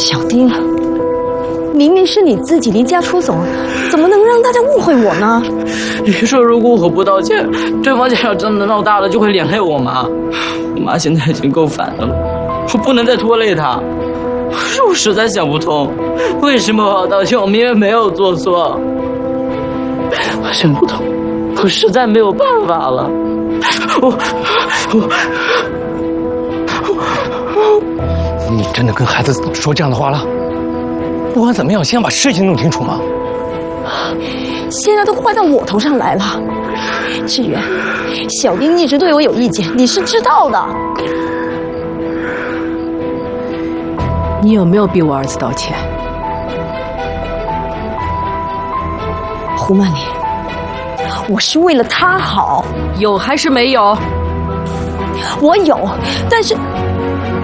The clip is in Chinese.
小丁，明明是你自己离家出走，怎么能让大家误会我呢？ 你说如果我不道歉，对方家要真的闹大了，就会连累我妈。我妈现在已经够烦的了，我不能再拖累她。可是我实在想不通，为什么我要道歉？我明明没有做错。我想不通，我实在没有办法了。 你真的跟孩子说这样的话了？不管怎么样，先把事情弄清楚嘛。 现在都坏到我头上来了。志远，小丁一直对我有意见，你是知道的。 你有没有逼我儿子道歉？ 胡曼妮，我是为了他好。 有还是没有？ 我有，但是